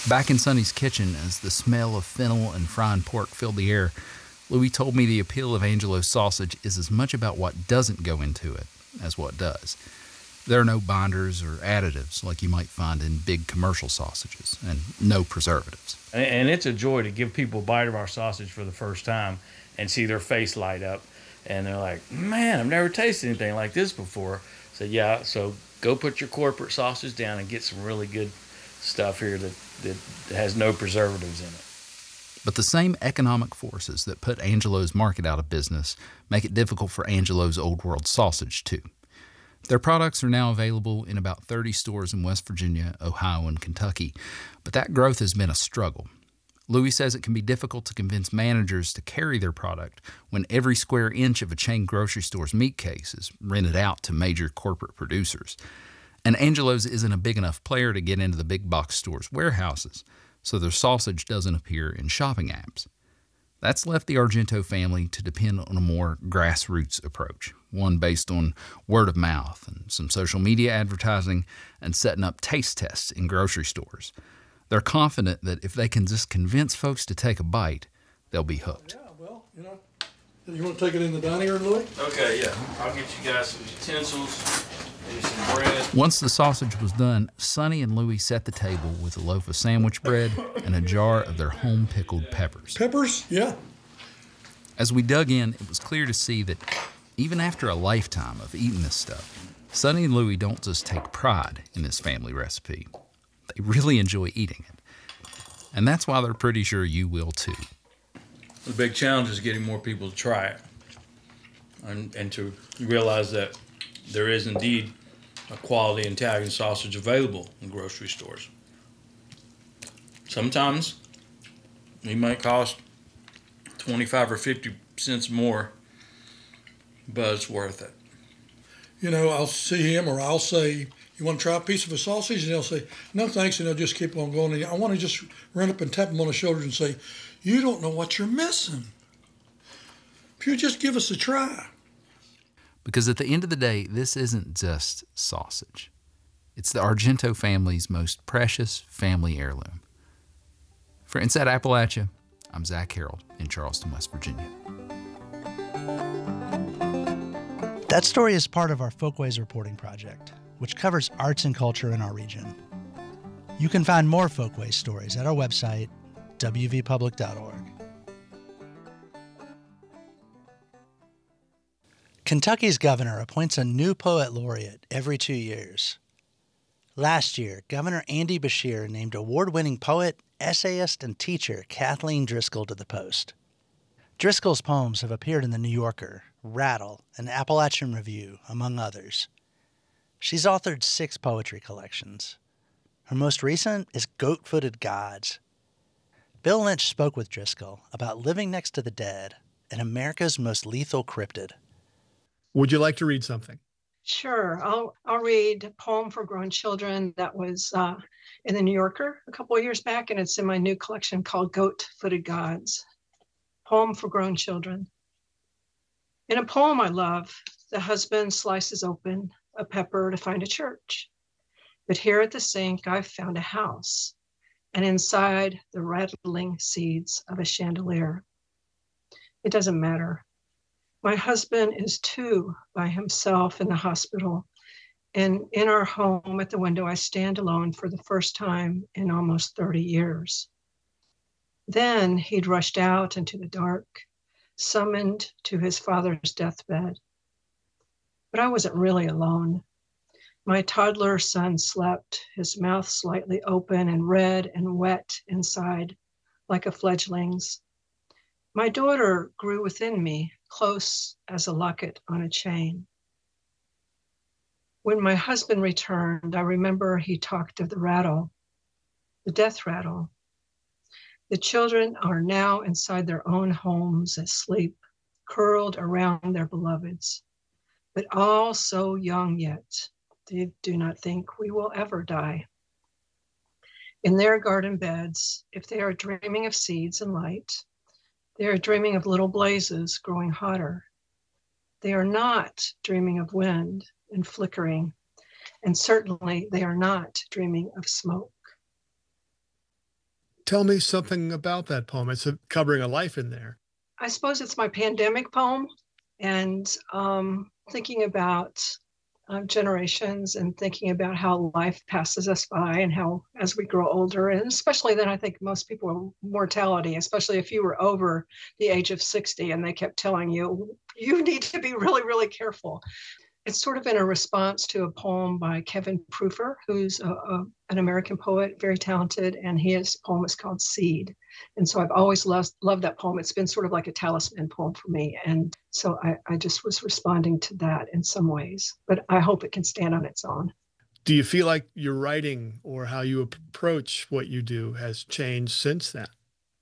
Back in Sonny's kitchen, as the smell of fennel and frying pork filled the air, Louis told me the appeal of Angelo's sausage is as much about what doesn't go into it as what does. There are no binders or additives like you might find in big commercial sausages, and no preservatives. And it's a joy to give people a bite of our sausage for the first time and see their face light up. And they're like, man, I've never tasted anything like this before. So yeah, so go put your corporate sausage down and get some really good stuff here that has no preservatives in it. But the same economic forces that put Angelo's Market out of business make it difficult for Angelo's Old World sausage, too. Their products are now available in about 30 stores in West Virginia, Ohio, and Kentucky, but that growth has been a struggle. Louis says it can be difficult to convince managers to carry their product when every square inch of a chain grocery store's meat case is rented out to major corporate producers. And Angelo's isn't a big enough player to get into the big box stores' warehouses, so their sausage doesn't appear in shopping apps. That's left the Argento family to depend on a more grassroots approach, one based on word of mouth and some social media advertising and setting up taste tests in grocery stores. They're confident that if they can just convince folks to take a bite, they'll be hooked. Yeah, well, you want to take it in the dining room, Louis? Okay, yeah. I'll get you guys some utensils, maybe some bread. Once the sausage was done, Sonny and Louis set the table with a loaf of sandwich bread and a jar of their home-pickled peppers. Peppers? Yeah. As we dug in, it was clear to see that even after a lifetime of eating this stuff, Sonny and Louis don't just take pride in this family recipe. They really enjoy eating it. And that's why they're pretty sure you will too. The big challenge is getting more people to try it and to realize that there is indeed a quality Italian sausage available in grocery stores. Sometimes it might cost 25 or 50 cents more, but it's worth it. I'll see him or I'll say, you want to try a piece of a sausage? And they'll say, no thanks, and they'll just keep on going. And I want to just run up and tap them on the shoulders and say, you don't know what you're missing. If you just give us a try. Because at the end of the day, this isn't just sausage. It's the Argento family's most precious family heirloom. For Inside Appalachia, I'm Zach Harold in Charleston, West Virginia. That story is part of our Folkways reporting project, which covers arts and culture in our region. You can find more Folkways stories at our website, wvpublic.org. Kentucky's governor appoints a new poet laureate every 2 years. Last year, Governor Andy Beshear named award-winning poet, essayist, and teacher Kathleen Driscoll to the post. Driscoll's poems have appeared in The New Yorker, Rattle, and Appalachian Review, among others. She's authored 6 poetry collections. Her most recent is Goat-Footed Gods. Bill Lynch spoke with Driscoll about living next to the dead and America's most lethal cryptid. Would you like to read something? Sure. I'll read a poem for grown children that was in The New Yorker a couple of years back, and it's in my new collection called Goat-Footed Gods. Poem for grown children. In a poem I love, the husband slices open a pepper to find a church. But here at the sink, I've found a house, and inside the rattling seeds of a chandelier. It doesn't matter. My husband is too by himself in the hospital, and in our home at the window, I stand alone for the first time in almost 30 years. Then he'd rushed out into the dark, summoned to his father's deathbed. But I wasn't really alone. My toddler son slept, his mouth slightly open and red and wet inside, like a fledgling's. My daughter grew within me, close as a locket on a chain. When my husband returned, I remember he talked of the rattle, the death rattle. The children are now inside their own homes asleep, curled around their beloveds, but all so young yet. They do not think we will ever die. In their garden beds, if they are dreaming of seeds and light, they are dreaming of little blazes growing hotter. They are not dreaming of wind and flickering, and certainly they are not dreaming of smoke. Tell me something about that poem. It's covering a life in there. I suppose it's my pandemic poem, and thinking about generations and thinking about how life passes us by and how as we grow older, and especially then I think most people mortality, especially if you were over the age of 60 and they kept telling you, you need to be really, really careful. It's sort of in a response to a poem by Kevin Proofer, who's an American poet, very talented, and his poem is called Seed. And so I've always loved that poem. It's been sort of like a talisman poem for me. And so I just was responding to that in some ways, but I hope it can stand on its own. Do you feel like your writing or how you approach what you do has changed since then?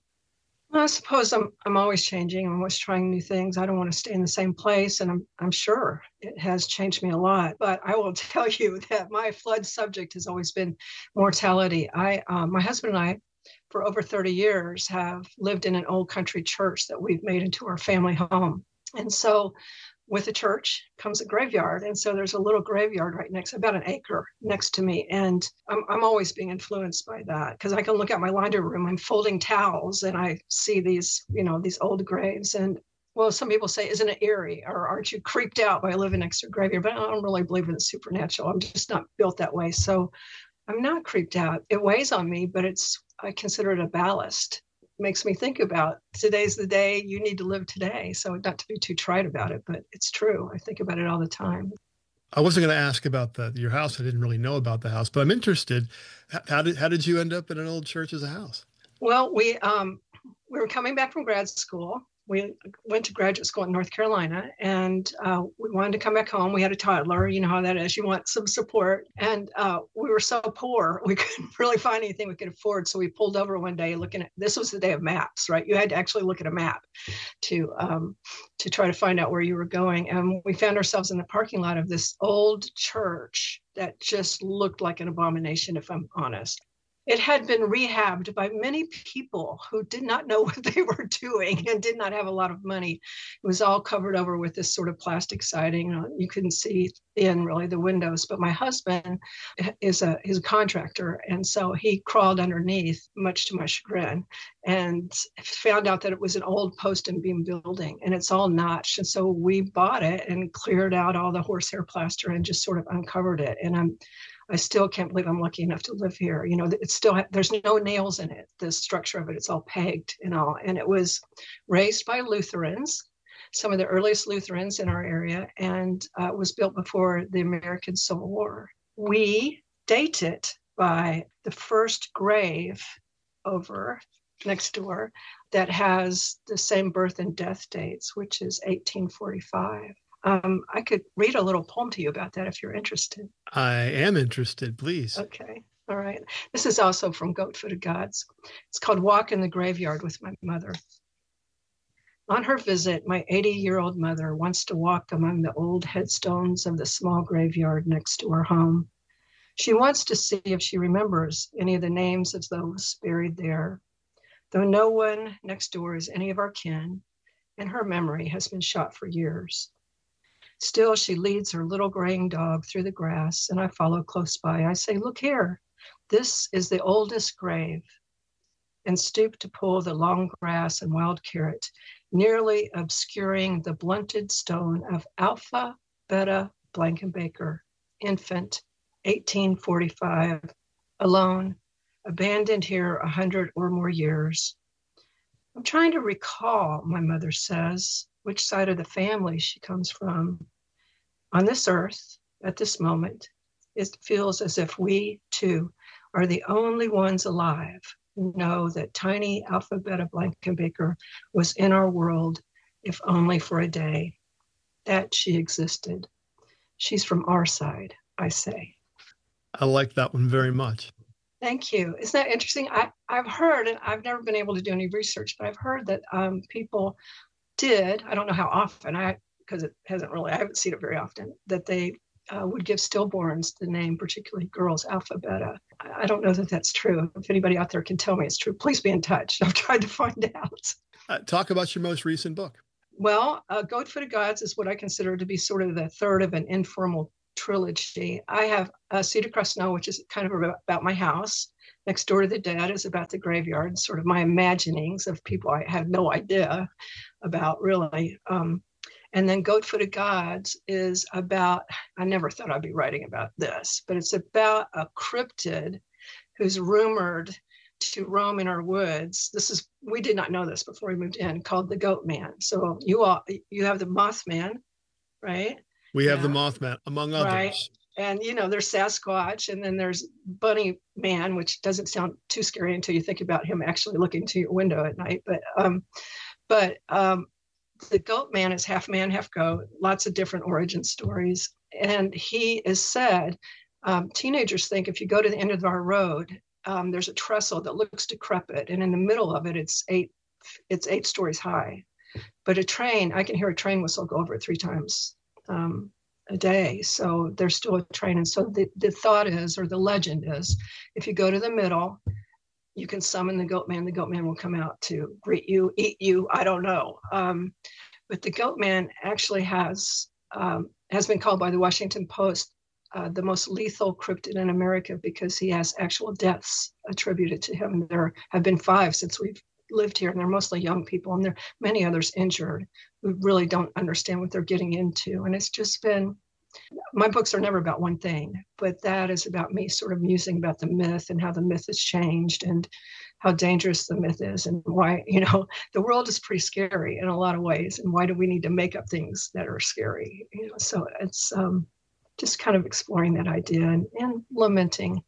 Well, I suppose I'm always changing. I'm always trying new things. I don't want to stay in the same place, and I'm sure it has changed me a lot. But I will tell you that my flood subject has always been mortality. My husband and I, for over 30 years, have lived in an old country church that we've made into our family home, and so with the church comes a graveyard. And so there's a little graveyard right next, about an acre next to me. And I'm always being influenced by that because I can look at my laundry room, I'm folding towels and I see these, these old graves. And well, some people say, isn't it eerie? Or aren't you creeped out by living next to a graveyard? But I don't really believe in the supernatural. I'm just not built that way. So I'm not creeped out. It weighs on me, but I consider it a ballast. Makes me think about today's the day, you need to live today. So not to be too trite about it, but it's true. I think about it all the time. I wasn't going to ask about your house. I didn't really know about the house, but I'm interested. How did you end up in an old church as a house? Well, we were coming back from grad school. We went to graduate school in North Carolina, and we wanted to come back home. We had a toddler. You know how that is. You want some support. And we were so poor, we couldn't really find anything we could afford. So we pulled over one day this was the day of maps, right? You had to actually look at a map to try to find out where you were going. And we found ourselves in the parking lot of this old church that just looked like an abomination, if I'm honest. It had been rehabbed by many people who did not know what they were doing and did not have a lot of money. It was all covered over with this sort of plastic siding. You couldn't see in really the windows, but my husband is a contractor. And so he crawled underneath, much to my chagrin, and found out that it was an old post and beam building and it's all notched. And so we bought it and cleared out all the horsehair plaster and just sort of uncovered it. And I still can't believe I'm lucky enough to live here. It's still, there's no nails in it. The structure of it, it's all pegged and all. And it was raised by Lutherans, some of the earliest Lutherans in our area, and was built before the American Civil War. We date it by the first grave over next door that has the same birth and death dates, which is 1845. I could read a little poem to you about that if you're interested. I am interested, please. Okay. All right. This is also from Goat-Footed Gods. It's called Walk in the Graveyard with My Mother. On her visit, my 80-year-old mother wants to walk among the old headstones of the small graveyard next to her home. She wants to see if she remembers any of the names of those buried there, though no one next door is any of our kin, and her memory has been shot for years. Still, she leads her little graying dog through the grass, and I follow close by. I say, look here, this is the oldest grave, and stoop to pull the long grass and wild carrot, nearly obscuring the blunted stone of Alpha Beta Blankenbaker, infant, 1845, alone, abandoned here 100 or more years. I'm trying to recall, my mother says, which side of the family she comes from. On this earth, at this moment, it feels as if we, too, are the only ones alive who know that tiny Alpha Beta Blankenbaker was in our world, if only for a day, that she existed. She's from our side, I say. I like that one very much. Thank you. Isn't that interesting? I've heard, and I've never been able to do any research, but I've heard that people did, I don't know how often, because it hasn't really, I haven't seen it very often, that they would give stillborns the name, particularly girls, Alpha Beta. I don't know that that's true. If anybody out there can tell me it's true, please be in touch. I've tried to find out. Talk about your most recent book. Well, Goat-Footed Gods is what I consider to be sort of the third of an informal trilogy. I have Seed Across Snow, which is kind of about my house Next Door to the Dead is about the graveyard, sort of my imaginings of people I had no idea about, really. And then Goat-Footed Gods is about, I never thought I'd be writing about this, but it's about a cryptid who's rumored to roam in our woods. We did not know this before we moved in, called the Goat Man. So you have the Mothman, right? We have the Mothman, among others. Right. And, there's Sasquatch, and then there's Bunny Man, which doesn't sound too scary until you think about him actually looking to your window at night. But the Goat Man is half man, half goat, lots of different origin stories. And he is said, teenagers think if you go to the end of our road, there's a trestle that looks decrepit, and in the middle of it, it's 8 stories high. But I can hear a train whistle go over it 3 times a day. So there's still a train. And so the thought is, or the legend is, if you go to the middle, you can summon the Goat Man. The Goat Man will come out to greet you, eat you. I don't know. But the Goat Man actually has been called by the Washington Post the most lethal cryptid in America, because he has actual deaths attributed to him. And there have been 5 since we've lived here, and they're mostly young people, and there are many others injured who really don't understand what they're getting into. And it's just been, my books are never about one thing, but that is about me sort of musing about the myth and how the myth has changed and how dangerous the myth is, and why, the world is pretty scary in a lot of ways, and why do we need to make up things that are scary? So it's just kind of exploring that idea and lamenting,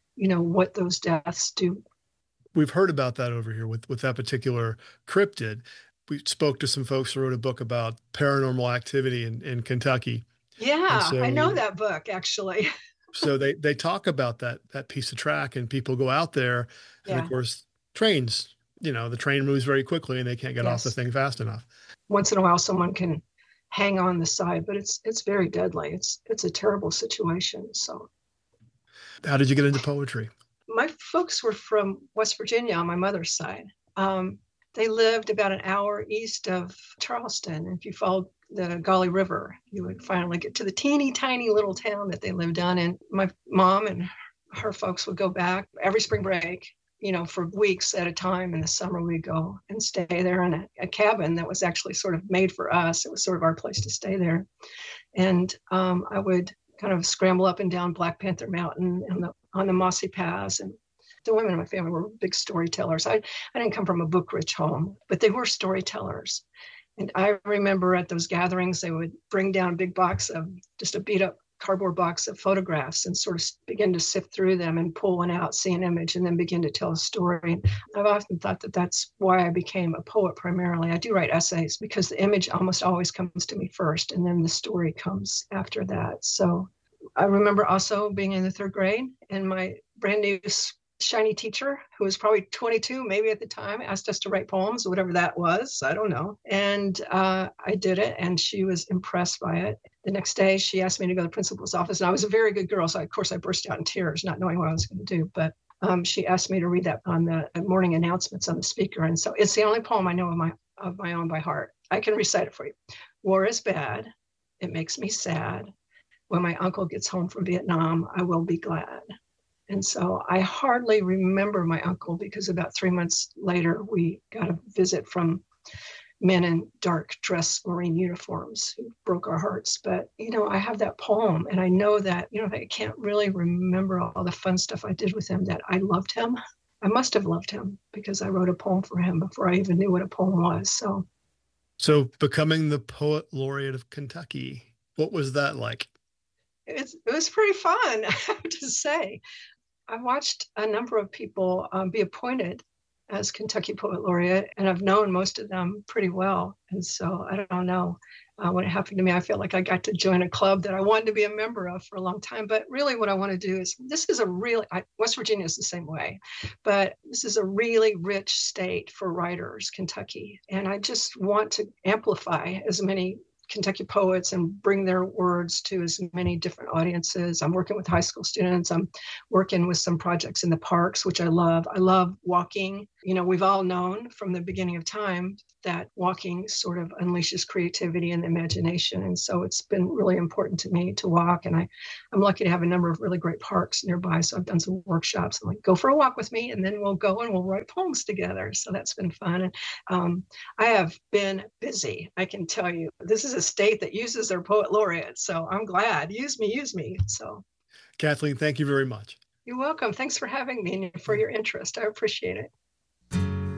what those deaths do. We've heard about that over here with that particular cryptid. We spoke to some folks who wrote a book about paranormal activity in Kentucky. Yeah, so, I know that book, actually. So they talk about that piece of track, and people go out there, and of course, trains, the train moves very quickly, and they can't get off the thing fast enough. Once in a while, someone can hang on the side, but it's very deadly. It's a terrible situation. So, how did you get into poetry? My folks were from West Virginia on my mother's side. They lived about an hour east of Charleston. If you followed the Gauley River, you would finally get to the teeny tiny little town that they lived on. And my mom and her folks would go back every spring break, for weeks at a time. In the summer, we'd go and stay there in a cabin that was actually sort of made for us. It was sort of our place to stay there. And I would kind of scramble up and down Black Panther Mountain on the mossy paths. And the women in my family were big storytellers. I didn't come from a book-rich home, but they were storytellers. And I remember at those gatherings, they would bring down a big box of just a beat-up cardboard box of photographs and sort of begin to sift through them and pull one out, see an image, and then begin to tell a story. And I've often thought that that's why I became a poet primarily. I do write essays because the image almost always comes to me first, and then the story comes after that. So I remember also being in the 3rd grade, and my brand new shiny teacher, who was probably 22 maybe at the time, asked us to write poems, whatever that was. I don't know. And I did it, and she was impressed by it. The next day, she asked me to go to the principal's office, and I was a very good girl, so of course I burst out in tears, not knowing what I was going to do. But she asked me to read that on the morning announcements on the speaker, and so it's the only poem I know of my own by heart. I can recite it for you. War is bad. It makes me sad. When my uncle gets home from Vietnam, I will be glad. And so I hardly remember my uncle, because about 3 months later, we got a visit from men in dark dress Marine uniforms who broke our hearts. But, I have that poem, and I know that, I can't really remember all the fun stuff I did with him, that I loved him. I must have loved him because I wrote a poem for him before I even knew what a poem was. So becoming the Poet Laureate of Kentucky, what was that like? It was pretty fun, I have to say. I watched a number of people be appointed as Kentucky Poet Laureate, and I've known most of them pretty well. And so I don't know, when it happened to me, I felt like I got to join a club that I wanted to be a member of for a long time. But really what I want to do is, West Virginia is the same way, but this is a really rich state for writers, Kentucky. And I just want to amplify as many Kentucky poets and bring their words to as many different audiences. I'm working with high school students. I'm working with some projects in the parks, which I love. I love walking. We've all known from the beginning of time that walking sort of unleashes creativity and imagination. And so it's been really important to me to walk. And I'm lucky to have a number of really great parks nearby. So I've done some workshops. I'm like, go for a walk with me, and then we'll go and we'll write poems together. So that's been fun. And I have been busy. I can tell you, this is a state that uses their poet laureate. So I'm glad. Use me. So Kathleen, thank you very much. You're welcome. Thanks for having me and for your interest. I appreciate it.